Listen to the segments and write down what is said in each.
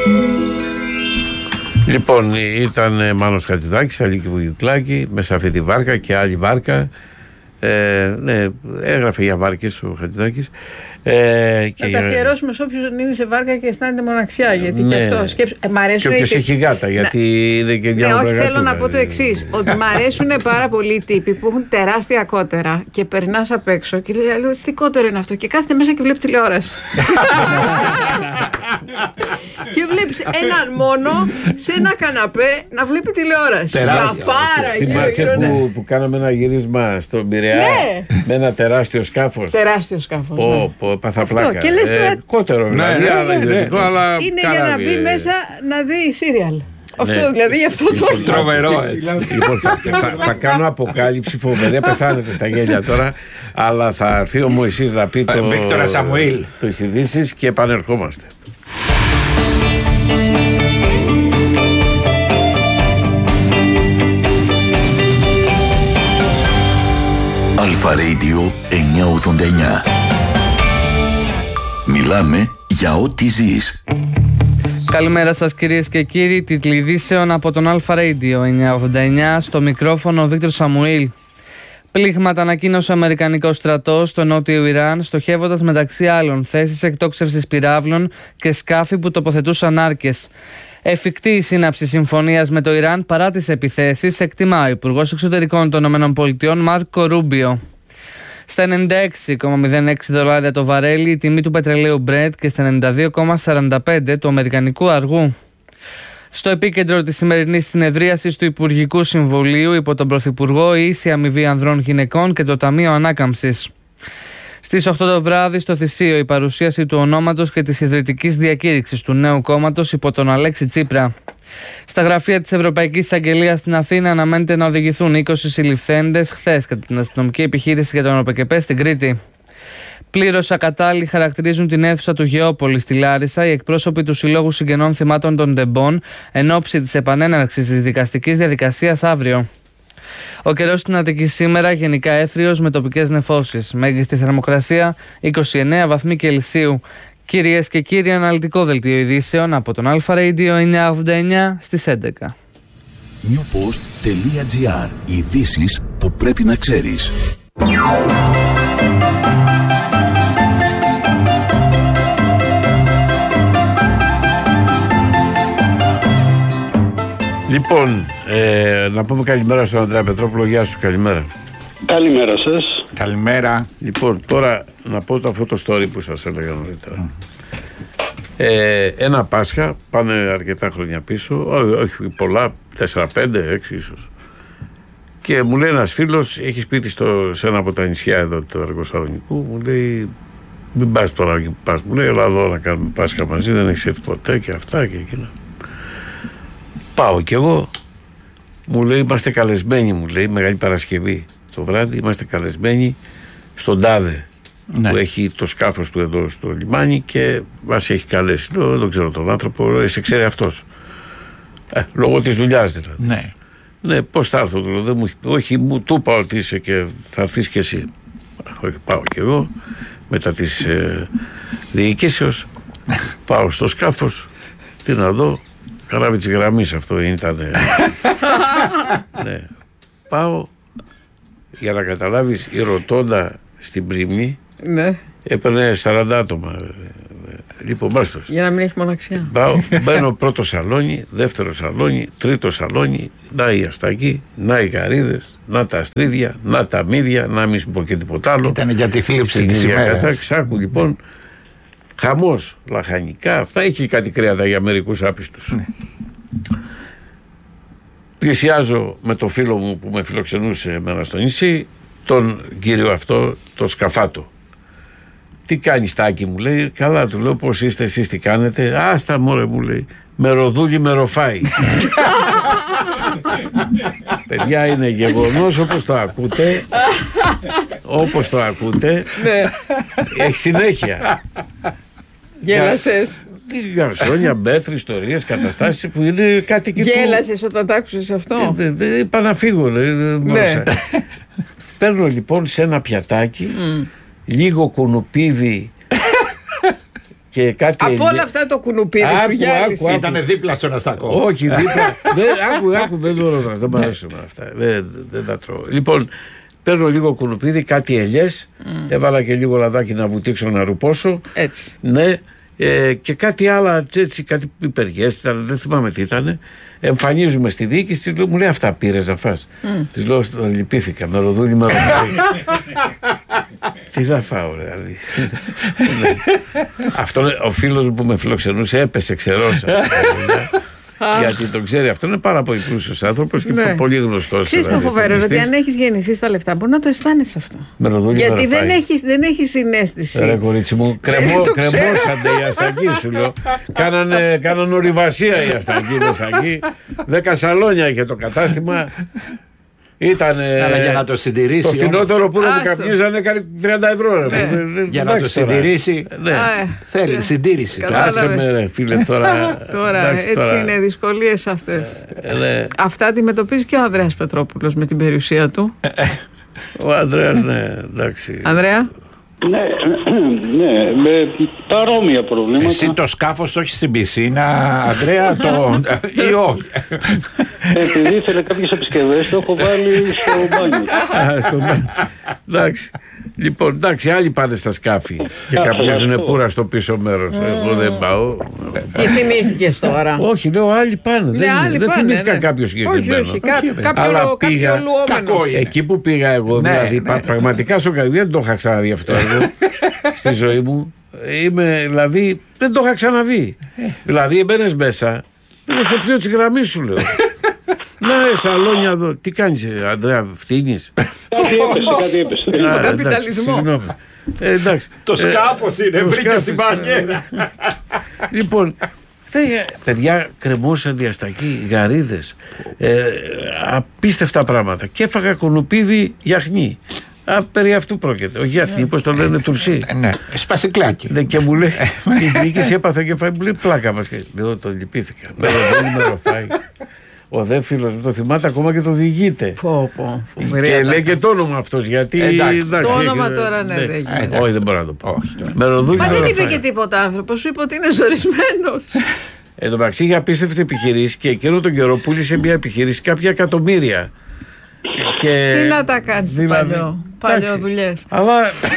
Λοιπόν, ήταν Μάνος Χατζηδάκης, Αλίκη Βουγιουκλάκη, μέσα σε αυτή τη βάρκα και άλλη βάρκα. Ναι, έγραφε για βάρκες ο Χατζηδάκης. Θα τα αφιερώσουμε σε όποιον είναι σε βάρκα και αισθάνεται μοναξιά. Γιατί ναι. Και αυτό σκέψου. Μ' αρέσουν. Και όποιος έχει γάτα, γιατί είναι και ναι, όχι, θέλω να πω το εξής. Ότι μ' αρέσουν πάρα πολλοί οι τύποι που έχουν τεράστια κότερα και περνάς απ' έξω και λέει: «Αλλιώς τι κότερο είναι αυτό?» Και κάθεται μέσα και βλέπει τηλεόραση. Και βλέπεις έναν μόνο σε ένα καναπέ να βλέπει τηλεόραση. Σκαφάρα. Θυμάσαι που κάναμε ένα γύρισμα στον Πειραιά με ένα τεράστιο σκάφος. Τεράστιο σκάφος. Παθα πλάκα. Και λες τώρα. Κότερο δηλαδή, αλλά ιδιωτικό, αλλά. Είναι για να μπει μέσα να δει σύριαλ. Αυτό δηλαδή, γι' αυτό το. Τρομερό έτσι. Λοιπόν, θα κάνω αποκάλυψη φοβερή, πεθάνετε στα γέλια τώρα, αλλά θα έρθει ο Μωυσής να πει το. Βίκτορα Σαμουήλ. Τις ειδήσεις και επανερχόμαστε. Αλφα Radio 989. Μιλάμε για ό,τι ζεις. Καλημέρα σας κυρίες και κύριοι, τίτλοι ειδήσεων από τον Αλφα Radio 989, στο μικρόφωνο ο Βίκτορ Σαμουήλ. Πλήγματα ανακοίνωσε ο Αμερικανικός στρατός στο νότιο Ιράν, στοχεύοντας μεταξύ άλλων θέσεις εκτόξευσης πυράβλων και σκάφη που τοποθετούσαν άρκες. Εφικτή η σύναψη συμφωνίας με το Ιράν παρά τις επιθέσεις, εκτιμά ο Υπουργός Εξωτερικών των ΗΠΑ Μάρκο Ρούμπιο. Στα $96,06 το βαρέλι η τιμή του πετρελαίου Brent και στα $92,45 του αμερικανικού αργού. Στο επίκεντρο της σημερινής συνεδρίασης του Υπουργικού Συμβουλίου υπό τον Πρωθυπουργό, η ίση αμοιβή ανδρών γυναικών και το Ταμείο Ανάκαμψης. Στις 8 το βράδυ στο Θησίο η παρουσίαση του ονόματος και της ιδρυτικής διακήρυξης του νέου κόμματος υπό τον Αλέξη Τσίπρα. Στα γραφεία της Ευρωπαϊκής Εισαγγελίας στην Αθήνα αναμένεται να οδηγηθούν 20 συλληφθέντες χθες κατά την αστυνομική επιχείρηση για τον ΟΠΕΚΕΠΕ στην Κρήτη. Πλήρως ακατάλληλοι χαρακτηρίζουν την αίθουσα του Γεώπολη στη Λάρισα οι εκπρόσωποι του Συλλόγου Συγγενών Θυμάτων των Ντεμπών εν ώψη της επανέναρξης της δικαστικής διαδικασίας αύριο. Ο καιρός στην Αττική σήμερα γενικά έθριος με τοπικές νεφώσεις. Μέγιστη θερμοκρασία 29 βαθμοί Κελσίου. Κυρίες και κύριοι, αναλυτικό δελτίο ειδήσεων από τον Αλφα Radio 989 στις 11. newpost.gr. Ειδήσεις που πρέπει να ξέρεις. Λοιπόν, να πούμε καλημέρα στον Ανδρέα Πετρόπουλο. Γεια σου, καλημέρα. Καλημέρα σας. Καλημέρα. Λοιπόν, τώρα να πω αυτό το story που σας έλεγα νωρίτερα. Ένα Πάσχα, πάνε αρκετά χρόνια πίσω, όχι πολλά, 4, 5, 6 ίσως. Και μου λέει ένας φίλος, έχει σπίτι σε ένα από τα νησιά εδώ του Αργοσαλονικού, μου λέει, μην πας τώρα εκεί που πας, μου λέει, έλα εδώ να κάνουμε Πάσχα μαζί, δεν έχεις έρθει ποτέ και αυτά και εκείνα. Πάω κι εγώ, μου λέει, είμαστε καλεσμένοι, μου λέει, Μεγάλη Παρασκευή το βράδυ, είμαστε καλεσμένοι στον Τάδε, ναι, που έχει το σκάφος του εδώ στο λιμάνι και μας έχει καλέσει. Λέω, δεν ξέρω τον άνθρωπο, σε ξέρει αυτός. Λόγω της δουλειάς δηλαδή. Ναι. Ναι, πώς θα έρθω, δηλαδή, δεν μου έχει πει. Όχι, μου του είπα ότι είσαι και θα έρθεις κι εσύ. Όχι, πάω κι εγώ μετά της διοικήσεως. Πάω στο σκάφος, τι να δω, καράβι της γραμμής αυτό ήταν. Ναι. Πάω, για να καταλάβεις, η ροτόντα στην Πρίμνη, ναι, έπαιρνε 40 άτομα. Λοιπόν, μάστος. Για να μην έχει μοναξιά. Πάω, μπαίνω πρώτο σαλόνι, δεύτερο σαλόνι, τρίτο σαλόνι, να οι αστακοί, να οι γαρίδες, να τα αστρίδια, να τα μύδια, να μην σου πω και τίποτα άλλο. Ήταν για τη θλίψη της ημέρας. Άκου λοιπόν, χαμός, λαχανικά, αυτά, είχε κάτι κρέατα για μερικούς άπιστους. Ναι. Πλησιάζω με το φίλο μου που με φιλοξενούσε εμένα στο νησί, τον κύριο αυτό, το Σκαφάτο. Τι κάνεις Τάκη, μου λέει. Καλά, του λέω, πώς είστε εσείς, τι κάνετε. Άστα μωρέ, μου λέει, με ροδούλι με ροφάει. Παιδιά, είναι γεγονός, όπως το ακούτε. Όπως το ακούτε. Έχει συνέχεια. Γέλασες. Γαρσόνια, μπέθρι, ιστορίες, καταστάσεις που είναι κάτι και γέλασες όταν τ' άκουσες αυτό. Δεν είπα να φύγω. Ναι. Παίρνω λοιπόν σε ένα πιατάκι λίγο κουνουπίδι Και κάτι από όλα αυτά το κουνουπίδι σου γυάλισε. Ήτανε δίπλα στον αστακό. Όχι, δίπλα. Άκου, δεν μπορώ να. Δεν μ' αρέσουν αυτά. Δεν τα τρώω. Λοιπόν, παίρνω λίγο κουνουπίδι, κάτι ελιές. Έβαλα και λίγο λαδάκι να βουτήξω, να ρουπώσω. Έτσι. Ναι. Και κάτι άλλα, έτσι, κάτι πιπεριές, δεν θυμάμαι τι ήταν. Εμφανίζουμε στη διοίκηση, μου λέει αυτά πήρες να φας. Της λέω, λυπήθηκα, με ροδούλι με ροδούλι. Τι να φάω ρε αλήθεια. Αυτό ο φίλος μου που με φιλοξενούσε έπεσε ξερός. Γιατί τον ξέρει, αυτό είναι πάρα πολύ πλούσιος άνθρωπος και πολύ γνωστός. Ξέρεις το φοβερό, ότι αν έχεις γεννηθεί στα λεφτά μπορεί να το αισθάνεσαι αυτό. Γιατί δεν έχεις συναίσθηση. Ρε κορίτσι μου, κρεμόσανται οι αστακοί σου λέω. Κάναν ορειβασία οι αστακοί μέσα εκεί. 10 σαλόνια είχε το κατάστημα. Ήταν. Αλλά για να το συντηρήσει. Το φθηνότερο που μου καπνίζανε έκανε 30 ευρώ. Για να το συντηρήσει. Θέλει συντήρηση. Κάσε με ρε φίλε τώρα. Τώρα έτσι είναι δυσκολίες αυτές. Αυτά αντιμετωπίζει και ο Ανδρέας Πετρόπουλος με την περιουσία του. Ο Ανδρέας, ναι, εντάξει. Ανδρέα. Ναι, με παρόμοια προβλήματα. Εσύ το σκάφος το έχεις στην πισίνα, Ανδρέα, ή όχι? Επειδή ήθελε κάποιες επισκευές, το έχω βάλει στο μπάνιο. Εντάξει. Λοιπόν, εντάξει, άλλοι πάνε στα σκάφη και καπνίζουν πουρα στο πίσω μέρος. Εγώ δεν πάω. Τι θυμήθηκες τώρα? Όχι, λέω άλλοι πάνε. Δεν θυμήθηκα κάποιο συγκεκριμένο. Όχι, κάποιο λουόμενο. Εκεί που πήγα εγώ, δηλαδή πραγματικά στο καρδί δεν το είχα ξαναδεί αυτό εγώ στη ζωή μου. Δηλαδή δεν το είχα ξαναδεί. Δηλαδή έμπαινες μέσα, είναι στο πλοίο της γραμμής σου λέω. Ναι, σαλόνια εδώ. Τι κάνεις, Ανδρέα, φτύνεις? Κάτι έπεσε. Το καπιταλισμό. Εντάξει. Το σκάφος είναι, βρήκε στην μπανιέρα. Λοιπόν, παιδιά, κρεμόσαν διαστακοί, γαρίδες, απίστευτα πράγματα. Και έφαγα κουνουπίδι γιαχνί. Περί αυτού πρόκειται. Ο γιαχνί, πώς το λένε, τουρσί. Ναι, σπασικλάκι. Ναι, και μου λέει, η διοίκηση έπαθε και φάει, μου λέει πλάκα μας. Λέω, το λυπήθηκα. Με ροφάει. Ο δε φίλος μου το θυμάται ακόμα και το διηγείται. Και λέει και το όνομα αυτός. Γιατί. Το όνομα τώρα ναι, δεν γίνεται. Όχι, δεν μπορώ να το πω. Μα δεν είπε και τίποτα άνθρωπος. Σου είπε ότι είναι ζορισμένος. Εν τω μεταξύ είχε απίστευτη επιχειρήση και εκείνο τον καιρό πούλησε μια επιχειρήση κάποια εκατομμύρια. Τι να τα κάνεις παλιό δουλειές. Αλλά.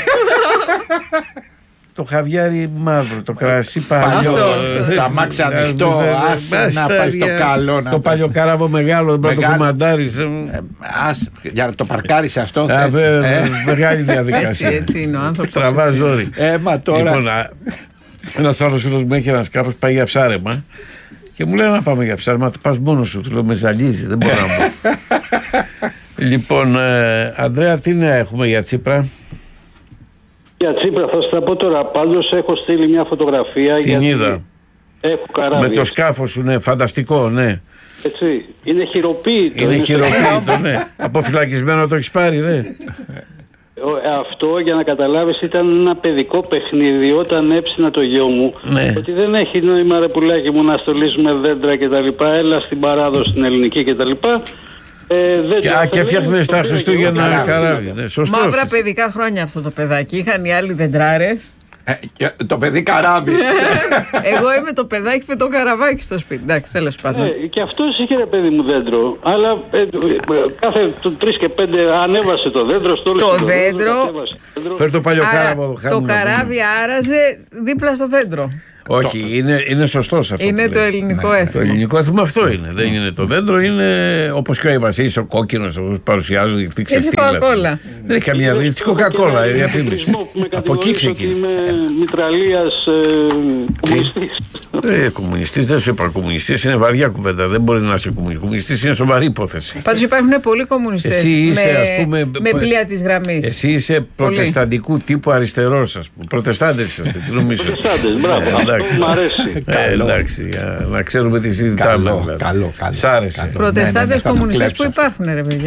Το χαβιάρι μαύρο, το κρασί παλιό. Το αμάξι ανοιχτό, να πάει στο καλό. Το παλιοκάραβο μεγάλο, δεν μπορεί να το κουμαντάρεις. Για να το παρκάρεις αυτό. Μεγάλη διαδικασία. Έτσι είναι ο άνθρωπος. Τραβά ζόρι. Λοιπόν, ένας άλλος φίλος μου έχει ένα σκάφος, πάει για ψάρεμα. Και μου λέει να πάμε για ψάρεμα, θα πας μόνος σου. Του λέω με ζαλίζει, δεν μπορώ να πω. Λοιπόν, Ανδρέα, τι νέα έχουμε για Τσίπρα? Για Τσίπρα θα σας τα πω τώρα. Πάντως έχω στείλει μια φωτογραφία. Την είδα. Έχω καράβι. Με το σκάφος σου, ναι, φανταστικό, ναι. Έτσι. Είναι χειροποίητο. Είναι χειροποίητο, ναι. Αποφυλακισμένο το έχεις πάρει, ναι. Αυτό για να καταλάβεις ήταν ένα παιδικό παιχνίδι όταν έψινα το γιο μου. Ναι. Ότι δεν έχει νόημα ρε πουλάκι μου να στολίζουμε δέντρα κτλ. Έλα στην παράδοση την ελληνική κτλ. Και φτιάχνει στα Χριστούγεννα καράβι. Μαύρα παιδικά χρόνια αυτό το παιδάκι. Είχαν οι άλλοι δεντράρες. Το παιδί καράβι. Εγώ είμαι το παιδάκι με το καραβάκι στο σπίτι. Εντάξει, τέλος πάντων. Και αυτός είχε ρε παιδί μου δέντρο. Αλλά κάθε 3 και 5 ανέβασε το δέντρο. Το δέντρο. Φέρ το παλιοκάραβο. Το καράβι άραζε δίπλα στο δέντρο. Όχι, είναι σωστός αυτό. Είναι το ελληνικό έθιμο. Το ελληνικό έθιμο αυτό είναι. Δεν είναι το δέντρο, είναι όπως και ο Αϊβασίλης, ο κόκκινος, όπως παρουσιάζουν οι ξεφτύλες. Έτσι Coca-Cola. Δεν έχει καμία δίκτυα. Coca-Cola, η διαφήμιση. Από εκεί ξεκίνησε. Είμαι Μητραλίας κομμουνιστής. Κομμουνιστής, δεν σου είπα κομμουνιστής, είναι βαριά κουβέντα. Δεν μπορεί να είσαι κομμουνιστής. Κομμουνιστής είναι σοβαρή υπόθεση. Πάντως υπάρχουν πολλοί κομμουνιστές με πλοία της γραμμής. Εσύ είσαι προτεσταντικού τύπου αριστερός, ας πούμε. Προτεστάντες είσαστε, τι νομίζω. Προτεστάντες, μπράβο. Μ' αρέσει. Εντάξει, να ξέρουμε τι συζητάμε. Καλό. Σ' άρεσε. Προτεστάντες κομμουνιστές που υπάρχουν, ρε παιδιά.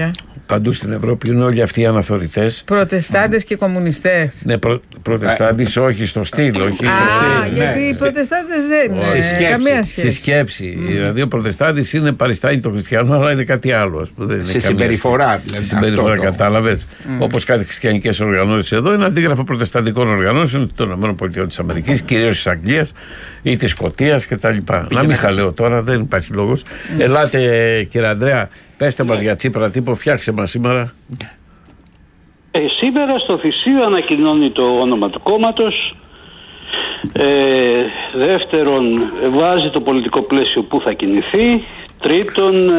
παντού στην Ευρώπη είναι όλοι αυτοί οι αναθωρητές. Προτεστάντες και κομμουνιστές. Ναι, προτεστάντες όχι στο στυλ. Όχι γιατί οι προτεστάντες δεν είναι καμία σχέση. Στη σκέψη. Δηλαδή ο προτεστάντης είναι παριστάνει τον χριστιανό, αλλά είναι κάτι άλλο. Σε συμπεριφορά. Σε συμπεριφορά, κατάλαβες. Όπως κάτι χριστιανικές οργανώσεις εδώ είναι αντίγραφο προτεσταντικών οργανώσεων των ΗΠΑ, κυρίως της Αγγλίας ή της Σκωτίας κτλ. Να μην στα λέω τώρα, δεν υπάρχει λόγος. Ελάτε, κύριε Ανδρέα, πέστε μας για Τσίπρα, τύπο, φτιάξε μας σήμερα. Σήμερα στο Θησίο ανακοινώνει το όνομα του κόμματος. Δεύτερον, βάζει το πολιτικό πλαίσιο που θα κινηθεί. Τρίτον,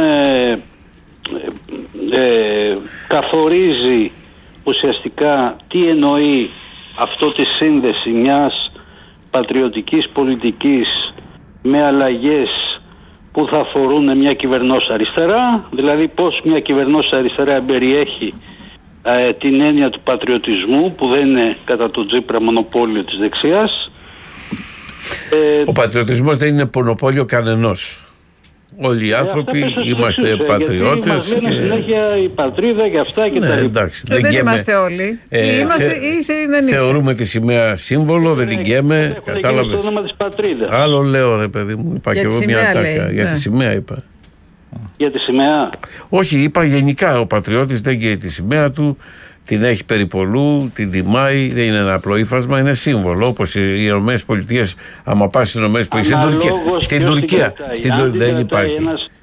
καθορίζει ουσιαστικά τι εννοεί αυτό τη σύνδεση μιας πατριωτικής πολιτικής με αλλαγές που θα αφορούν μια κυβερνώσα αριστερά, δηλαδή πώς μια κυβερνώσα αριστερά περιέχει την έννοια του πατριωτισμού που δεν είναι κατά τον Τσίπρα μονοπόλιο της δεξιάς. Ο πατριωτισμός δεν είναι μονοπόλιο κανενός. Όλοι οι άνθρωποι είμαστε πατριώτες. Μας λένε συνέχεια η πατρίδα και αυτά και τα λοιπά. Δεν είμαστε όλοι. Θεωρούμε τη σημαία σύμβολο, δεν την γκέμε. Κατάλαβες. Το όνομα της πατρίδας. Άλλο λέω, ρε παιδί μου, είπα και εγώ μια ατάκα. Για τη σημαία είπα. Για τη σημαία. Όχι, είπα γενικά. Ο πατριώτης δεν γκέει τη σημαία του. Την έχει περιπολού, την τιμάει, δεν είναι ένα απλό ύφασμα, είναι σύμβολο. Όπως οι Ηνωμένες Πολιτείες, άμα πας στις Ηνωμένες Πολιτείες, στην Τουρκία δεν υπάρχει.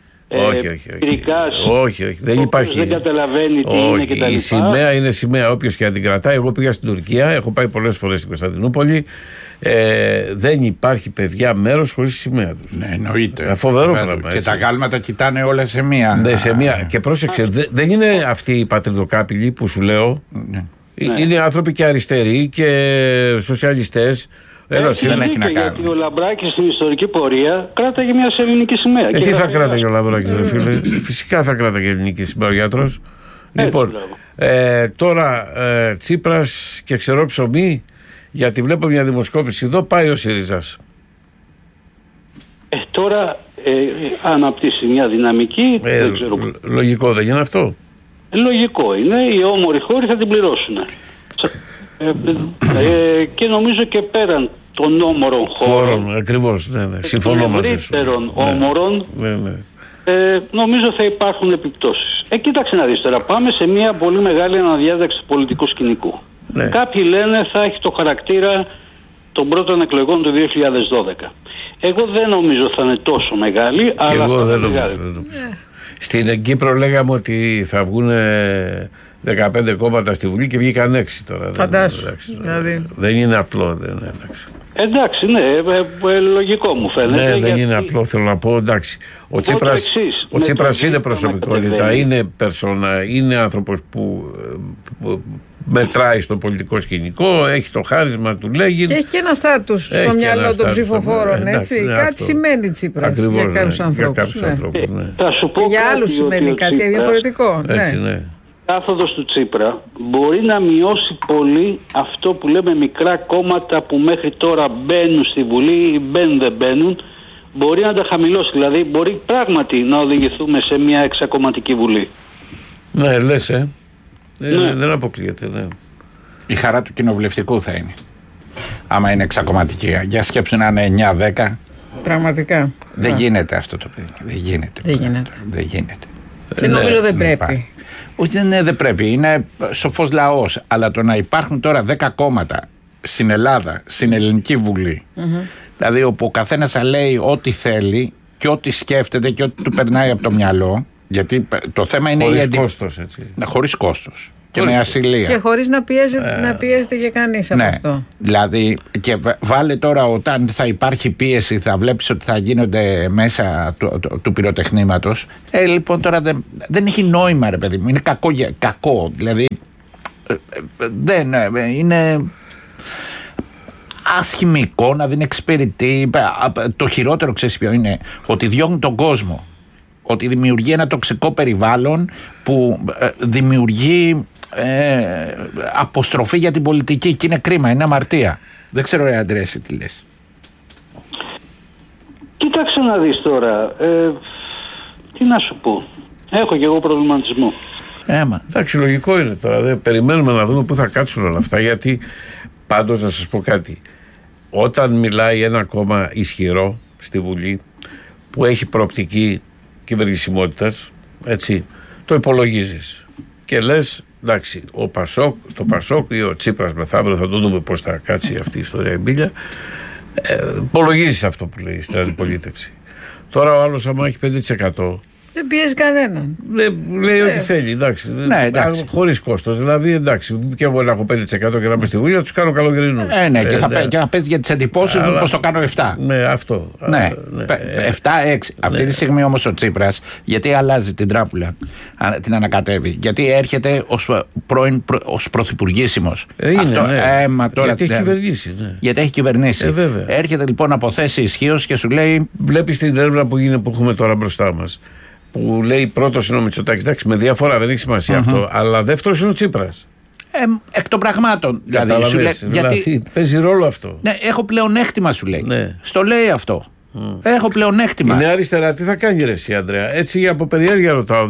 Όχι, δεν υπάρχει. Δεν καταλαβαίνει τι είναι και τα λοιπά. Η σημαία είναι σημαία, όποιος και αν την κρατάει. Εγώ πήγα στην Τουρκία, έχω πάει πολλές φορές στην Κωνσταντινούπολη. Δεν υπάρχει, παιδιά, μέρος χωρίς σημαία τους. Ναι, εννοείται. Φοβερό πράγμα. Και τα γάλματα κοιτάνε όλα σε μία. Ναι, σε μία. Και πρόσεξε, δεν είναι αυτοί οι πατριδοκάπηλοι που σου λέω. Ναι. Είναι άνθρωποι και αριστεροί και σοσιαλιστές. Δεν έχει να κάνει. Γιατί ο Λαμπράκης στην ιστορική πορεία κράταγε μια ελληνική σημαία. Τι θα κράταγε ο Λαμπράκης, ρε φίλε? Φυσικά θα κράταγε ελληνική σημαία ο γιατρός. Λοιπόν, τώρα Τσίπρας και ξερό ψωμί. Γιατί βλέπω μια δημοσκόπηση εδώ, πάει ο ΣΥΡΙΖΑς. Τώρα αναπτύσσει μια δυναμική. Δεν ξέρω. Λογικό δεν είναι αυτό? Λογικό είναι. Οι όμοροι χώροι θα την πληρώσουν. Και νομίζω και πέραν των όμορων χώρων. Ακριβώς, ναι. Συμφωνώ μαζί σου. Των όμορων. Νομίζω θα υπάρχουν επιπτώσεις. Κοίταξε να δεις τώρα. Πάμε σε μια πολύ μεγάλη αναδιάταξη του πολιτικού σκηνικού. Ναι. Κάποιοι λένε θα έχει το χαρακτήρα των πρώτων εκλογών του 2012. Εγώ δεν νομίζω θα είναι τόσο μεγάλη, και αλλά εγώ δεν νομίζω. Στην Κύπρο λέγαμε ότι θα βγουν 15 κόμματα στη Βουλή και βγήκαν 6 τώρα. Φαντάσου. Δεν είναι απλό. Εντάξει, ναι, λογικό μου φαίνεται. Ναι, δεν είναι απλό, θέλω να πω. Εντάξει. Ο Τσίπρας είναι προσωπικότητα, είναι περσόνα, είναι άνθρωπος που μετράει στο πολιτικό σκηνικό, έχει το χάρισμα του, λέγει. Και έχει και ένα στάτους στο μυαλό των ψηφοφόρων, έτσι. Κάτι αυτό σημαίνει Τσίπρας για κάποιους ανθρώπους. Θα σου πω και για άλλους σημαίνει κάτι διαφορετικό. Έτσι, ναι. Κάθοδος του Τσίπρα μπορεί να μειώσει πολύ αυτό που λέμε μικρά κόμματα που μέχρι τώρα μπαίνουν στη Βουλή ή δεν μπαίνουν, μπορεί να τα χαμηλώσει. Δηλαδή μπορεί πράγματι να οδηγηθούμε σε μια εξακομματική Βουλή. Ναι, λες, δεν αποκλείεται, ναι. Η χαρά του κοινοβουλευτικού θα είναι. Άμα είναι εξακομματική. Για σκέψου να είναι 9-10. Πραγματικά. Δεν γίνεται αυτό το παιδί. Δεν γίνεται. Και νομίζω δεν πρέπει. Όχι, δεν πρέπει. Είναι σοφός λαός. Αλλά το να υπάρχουν τώρα 10 κόμματα στην Ελλάδα, στην Ελληνική Βουλή, δηλαδή όπου ο καθένας θα λέει ό,τι θέλει και ό,τι σκέφτεται και ό,τι του περνάει από το μυαλό, γιατί το θέμα είναι χωρίς κόστος, έτσι. Χωρίς κόστος. Και με ασυλία. Και χωρίς να πιέζεται για κανείς από αυτό. Δηλαδή, και βάλε τώρα όταν θα υπάρχει πίεση, θα βλέπεις ότι θα γίνονται μέσα του πυροτεχνήματος. Λοιπόν, τώρα δεν έχει νόημα, ρε παιδί μου. Είναι κακό. Δηλαδή, δεν είναι άσχημη εικόνα, δεν εξυπηρετεί. Το χειρότερο, ξέρεις ποιο είναι? Ότι διώχνει τον κόσμο. Ότι δημιουργεί ένα τοξικό περιβάλλον που δημιουργεί αποστροφή για την πολιτική και είναι κρίμα, είναι αμαρτία. Δεν ξέρω, ρε Αντρέα, εσύ τι λες? Κοίταξε να δεις τώρα, τι να σου πω, έχω και εγώ προβληματισμό. Εντάξει, λογικό είναι τώρα. Περιμένουμε να δούμε πού θα κάτσουν όλα αυτά. Γιατί πάντως να σας πω κάτι. Όταν μιλάει ένα κόμμα ισχυρό στη Βουλή που έχει προοπτική κυβερνησιμότητας, έτσι, το υπολογίζεις και λες, εντάξει, το Πασόκ ή ο Τσίπρας μεθαύριο, θα το δούμε πώς θα κάτσει αυτή η ιστορία εμπίλια, υπολογίζεις αυτό που λέει στην αντιπολίτευση. Τώρα ο άλλος άμα έχει 5% δεν πιέζει κανέναν. Λέει ό,τι θέλει, εντάξει. Χωρίς κόστος. Δηλαδή, εντάξει, και εγώ να έχω 5% και να είμαι στη Βουλή, θα τους κάνω καλοκαιρινούς. Ναι, και θα παίζει για τις εντυπώσεις μου πως το κάνω 7. Ναι, αυτό. Ναι, 7-6. Αυτή τη στιγμή όμως ο Τσίπρας, γιατί αλλάζει την τράπουλα, την ανακατεύει, γιατί έρχεται ως πρωθυπουργήσιμος. Γιατί έχει κυβερνήσει. Γιατί έχει κυβερνήσει. Έρχεται λοιπόν από θέση ισχύως και σου λέει. Βλέπεις την έρευνα που έχουμε τώρα μπροστά μας. Που λέει πρώτος είναι ο Μητσοτάκης. Εντάξει, με διαφορά, δεν έχει σημασία αυτό. Αλλά δεύτερος είναι ο Τσίπρας. Εκ των πραγμάτων. Δηλαδή, παίζει ρόλο αυτό. Ναι, έχω πλεονέκτημα, σου λέει. Ναι. Στο λέει αυτό. Έχω πλεονέκτημα. Η Νέα Αριστερά τι θα κάνει, ρε εσύ, Ανδρέα? Έτσι από περιέργεια ρωτάω.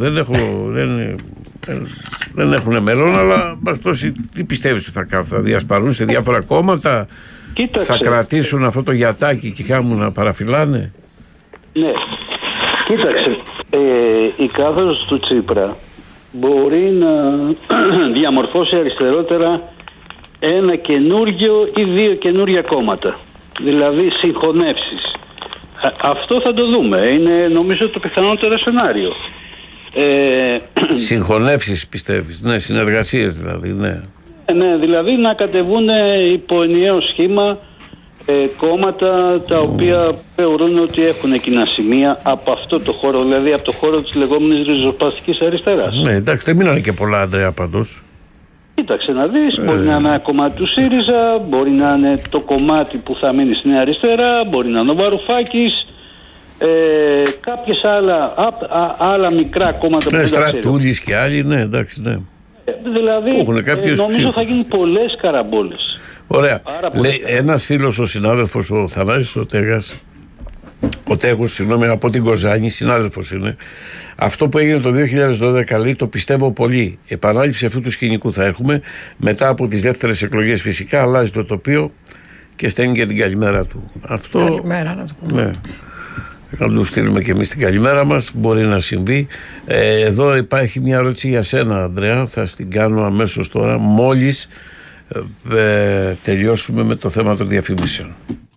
Δεν έχουν μέλλον, αλλά τι πιστεύεις ότι θα κάνουν? Θα διασπαρούν σε διάφορα κόμματα? Κοίταξε. Θα κρατήσουν αυτό το γιατάκι και χάμουν να παραφυλάνε? Ναι. Κοίταξε. Η κάθοδος του Τσίπρα μπορεί να διαμορφώσει αριστερότερα ένα καινούργιο ή δύο καινούργια κόμματα. Δηλαδή συγχωνεύσεις. Αυτό θα το δούμε. Είναι νομίζω το πιθανότερο σενάριο. Συγχωνεύσεις πιστεύεις? Ναι, συνεργασίες δηλαδή. Ναι, δηλαδή να κατεβούν υπό ενιαίο σχήμα κόμματα τα οποία θεωρούν ότι έχουν κοινά σημεία από αυτό το χώρο, δηλαδή από το χώρο της λεγόμενης ριζοσπαστικής αριστεράς. Ναι, εντάξει, δεν μείνανε και πολλά, Ανδρέα, πάντως. Κοίταξε να δεις, μπορεί να είναι ένα κομμάτι του ΣΥΡΙΖΑ, μπορεί να είναι το κομμάτι που θα μείνει στην αριστερά, μπορεί να είναι ο Βαρουφάκης, κάποιες άλλα μικρά κόμματα που δεν Στρατούλης και άλλοι, ναι, εντάξει, ναι. Δηλαδή, νομίζω θα γίνουν πολλές καραμπόλες. Ωραία. Λέει ένας φίλος, ο συνάδελφος, ο Θανάσης ο Τέγος, συγγνώμη, από την Κοζάνη, συνάδελφος είναι. Αυτό που έγινε το 2012, λέει, το πιστεύω πολύ. Επανάληψη αυτού του σκηνικού θα έχουμε μετά από τις δεύτερες εκλογές. Φυσικά αλλάζει το τοπίο και στέλνει και την καλημέρα του. Αυτό. Καλημέρα, να το πούμε. Ναι. Να του στείλουμε και εμείς την καλημέρα μας. Μπορεί να συμβεί. Εδώ υπάρχει μια ερώτηση για σένα, Ανδρέα. Θα την κάνω αμέσως τώρα, μόλις τελειώσουμε με το θέμα των διαφημίσεων.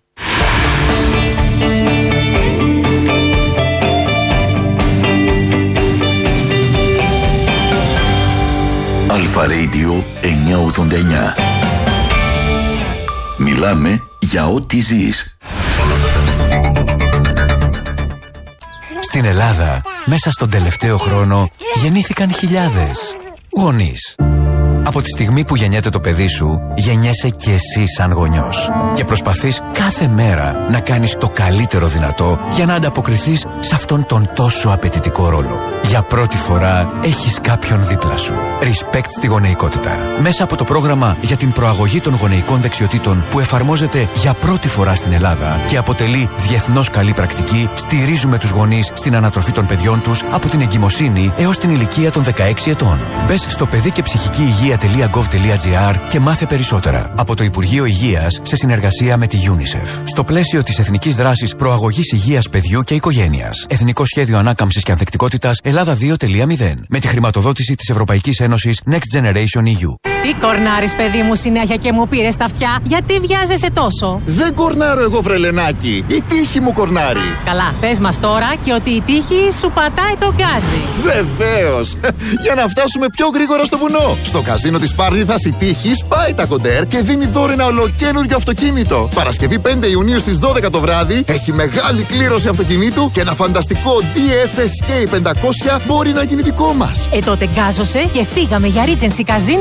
Αλφα Radio 989. Μιλάμε για ό,τι ζεις. Στην Ελλάδα, μέσα στον τελευταίο χρόνο, γεννήθηκαν χιλιάδες γονείς. Από τη στιγμή που γεννιέται το παιδί σου, γεννιέσαι και εσύ σαν γονιός. Και προσπαθείς κάθε μέρα να κάνεις το καλύτερο δυνατό για να ανταποκριθείς σε αυτόν τον τόσο απαιτητικό ρόλο. Για πρώτη φορά έχεις κάποιον δίπλα σου. Respect στη γονεϊκότητα. Μέσα από το πρόγραμμα για την προαγωγή των γονεϊκών δεξιοτήτων που εφαρμόζεται για πρώτη φορά στην Ελλάδα και αποτελεί διεθνώς καλή πρακτική, στηρίζουμε τους γονείς στην ανατροφή των παιδιών τους από την εγκυμοσύνη έως την ηλικία των 16 ετών. Μπες στο παιδί και ψυχική υγεία.gov.gr και μάθε περισσότερα. Από το Υπουργείο Υγείας σε συνεργασία με τη UNICEF. Στο πλαίσιο της Εθνικής Δράσης Προαγωγής Υγείας Παιδιού και Οικογένειας. Εθνικό Σχέδιο Ανάκαμψης και Ανθεκτικότητας Ελλάδα 2.0. Με τη χρηματοδότηση της Ευρωπαϊκής Ένωσης Next Generation EU. Τι κορνάρεις, παιδί μου, συνέχεια και μου πήρες τα αυτιά? Γιατί βιάζεσαι τόσο? Δεν κορνάρω εγώ, βρελενάκι. Η τύχη μου κορνάρει. Καλά, πες μας τώρα και ότι η τύχη σου πατάει το γκάζι. Βεβαίως. Για να φτάσουμε πιο γρήγορα στο βουνό. Στο καζίνο της Πάρνηθας η τύχη σπάει τα κοντέρ και δίνει δώρο ένα ολοκένουργιο αυτοκίνητο. Παρασκευή 5 Ιουνίου στις 12 το βράδυ έχει μεγάλη κλήρωση αυτοκινήτου και ένα φανταστικό DFSK 500 μπορεί να γίνει δικό μας. Τότε γκάζωσε και φύγαμε για Regency Casino